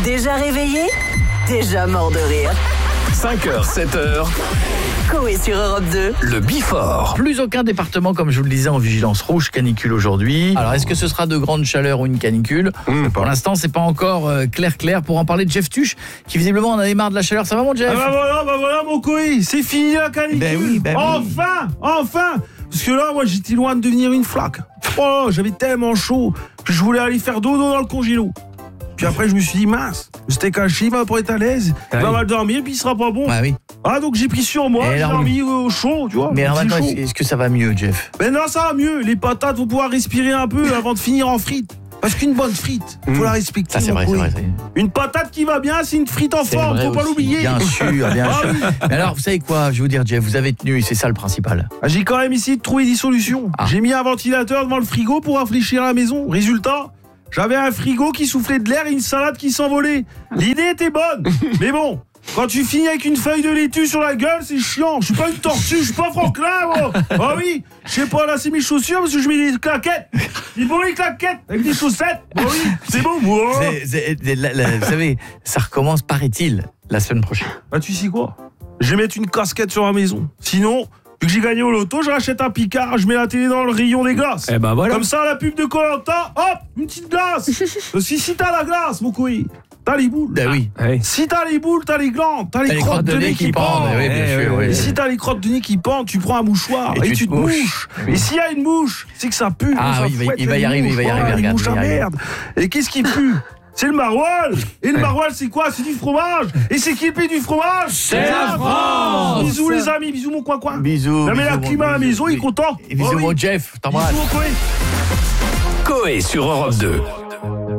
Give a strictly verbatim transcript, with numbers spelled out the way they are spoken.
Déjà réveillé? Déjà mort de rire. cinq heures, sept heures. Coé sur Europe deux. Le Before. Plus aucun département, comme je vous le disais, en vigilance rouge canicule aujourd'hui. Alors, est-ce que ce sera de grande chaleur ou une canicule? mmh, Pour l'instant, c'est pas encore euh, clair clair. Pour en parler de Jeff Tuche, qui visiblement en avait marre de la chaleur. Ça va, mon Jeff? Ah bah voilà, bah voilà mon Coé, c'est fini la canicule. Ben oui, ben enfin, oui. enfin. Parce que là, moi, j'étais loin de devenir une flaque. Oh, j'avais tellement chaud que je voulais aller faire dodo dans le congélo. Puis après, je me suis dit, mince, c'était caché, il va pas être à l'aise, il va mal dormir, puis il sera pas bon. Ah oui. Ah, donc j'ai pris sur moi, j'ai dormi au chaud, tu vois. Mais alors maintenant, est-ce que ça va mieux, Jeff? Ben non, ça va mieux. Les patates vont pouvoir respirer un peu avant de finir en frites. Parce qu'une bonne frite, faut mmh. la respecter. Ça, c'est vrai, c'est vrai. Une patate qui va bien, c'est une frite en forme, faut pas l'oublier. Bien sûr, bien sûr. Mais alors, vous savez quoi? Je vais vous dire, Jeff, vous avez tenu, et c'est ça le principal. Ah, j'ai quand même essayé de trouver des solutions. Ah. J'ai mis un ventilateur devant le frigo pour rafraîchir la maison. Résultat, j'avais un frigo qui soufflait de l'air et une salade qui s'envolait. L'idée était bonne, mais bon, quand tu finis avec une feuille de laitue sur la gueule, c'est chiant. Je suis pas une tortue, je suis pas Franklin, moi. Ah oui, je sais pas lasser mes chaussures parce que je mets des claquettes. Des beaux les claquettes avec des chaussettes. Ah oui, c'est beau, moi. C'est, c'est, la, la, vous savez, ça recommence, paraît-il, la semaine prochaine. Bah tu sais quoi? Je vais mettre une casquette sur la maison. Sinon, vu que j'ai gagné au loto, je rachète un Picard, je mets la télé dans le rayon des glaces. Eh ben voilà. Comme ça, la pub de Koh-Lanta, hop, une petite glace. Parce que si t'as la glace, mon couille, t'as les boules. Ben oui. Ah, oui. Si t'as les boules, t'as les glandes, t'as les, t'as crottes, les crottes de, de nez qui, qui pendent. Oui, bien sûr, oui, et oui. si t'as les crottes de nez qui pendent, tu prends un mouchoir et, et tu, tu te mouches. mouches. Oui. Et s'il y a une mouche, c'est que ça pue. Ah ça oui, il va, il va y arriver, il va y arriver. Une mouche à merde. Et qu'est-ce qui pue? C'est le maroilles. Et le maroilles, c'est quoi? C'est du fromage. Et c'est qui le pays du fromage? C'est la France. Bisous les amis, bisous mon coin-coin. Bisous. Non mais la clim à la maison, il est content. Et bisous mon Jeff, t'embrasse. Bisous mon Coé. Coé sur Europe deux.